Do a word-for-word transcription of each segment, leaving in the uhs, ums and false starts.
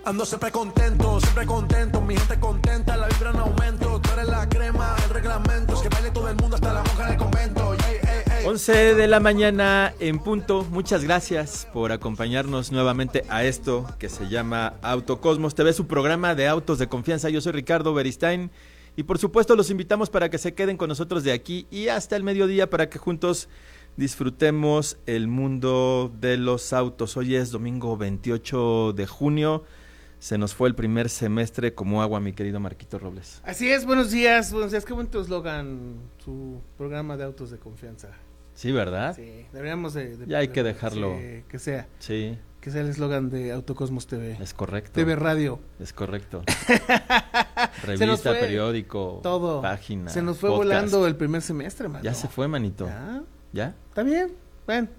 Ando siempre contento, siempre contento, mi gente contenta, la vibra en aumento, tú eres la crema, el reglamento, que baile todo el mundo hasta la monja del convento. Ey, ey, ey. once de la mañana en punto. Muchas gracias por acompañarnos nuevamente a esto que se llama Autocosmos T V, su programa de autos de confianza. Yo soy Ricardo Beristain y por supuesto los invitamos para que se queden con nosotros de aquí y hasta el mediodía para que juntos disfrutemos el mundo de los autos. Hoy es domingo veintiocho de junio. Se nos fue el primer semestre como agua, mi querido Marquito Robles. Así es, buenos días, buenos días. Qué bonito eslogan, su programa de autos de confianza. Sí, ¿verdad? Sí, deberíamos de... de ya hay de, que dejarlo. Sí, que sea. Sí. Que sea el eslogan de Autocosmos T V. Es correcto. T V Radio. Es correcto. Revista, periódico, todo. página, Se nos fue podcast. Volando el primer semestre, mano. Ya se fue, manito. ¿Ya? ¿Ya? Está bien, bueno.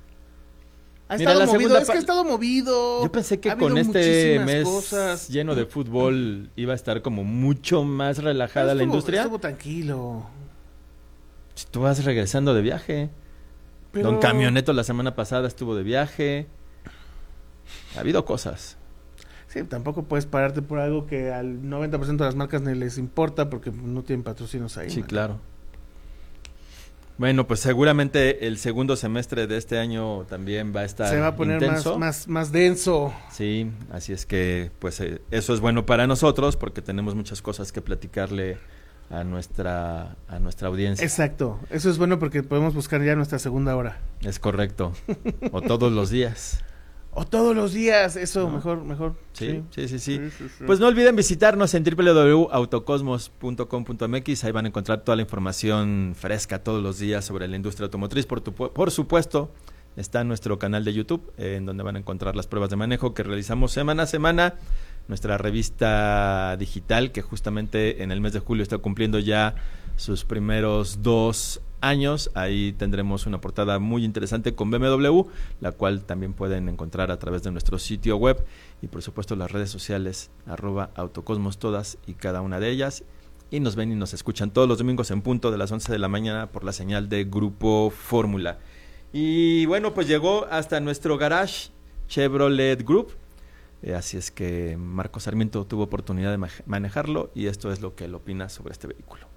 Ha Mira, estado la movido, segunda es que pa- ha estado movido. Yo pensé que Ha habido con este muchísimas mes cosas. lleno de fútbol iba a estar como mucho más relajada Estuvo- la industria. Estuvo tranquilo. Si tú vas regresando de viaje. Pero... Don Camioneto la semana pasada estuvo de viaje. Ha habido cosas. Sí, tampoco puedes pararte por algo que al noventa por ciento de las marcas ni les importa porque no tienen patrocinios ahí. Sí, man. claro. Bueno, pues seguramente el segundo semestre de este año también va a estar Se va a poner más, intenso. más, más denso. Sí, así es que pues eh, eso es bueno para nosotros porque tenemos muchas cosas que platicarle a nuestra a nuestra audiencia. Exacto. Eso es bueno porque podemos buscar ya nuestra segunda hora. Es correcto. O todos los días. O todos los días. Eso, ¿No? mejor, mejor. Sí, sí, sí, sí. Sí, sí, sí. Pues no olviden visitarnos en doble u doble u doble u punto autocosmos punto com punto m x. Ahí van a encontrar toda la información fresca todos los días sobre la industria automotriz. Por, tu, por supuesto, está nuestro canal de YouTube, eh, en donde van a encontrar las pruebas de manejo que realizamos semana a semana. Nuestra revista digital, que justamente en el mes de julio está cumpliendo ya sus primeros dos años. Ahí tendremos una portada muy interesante con B M W, la cual también pueden encontrar a través de nuestro sitio web y por supuesto las redes sociales, arroba autocosmos todas y cada una de ellas. Y nos ven y nos escuchan todos los domingos en punto de las once de la mañana por la señal de Grupo Fórmula. Y bueno, pues llegó hasta nuestro garage Chevrolet Group. Eh, así es que Marco Sarmiento tuvo oportunidad de ma- manejarlo y esto es lo que él opina sobre este vehículo.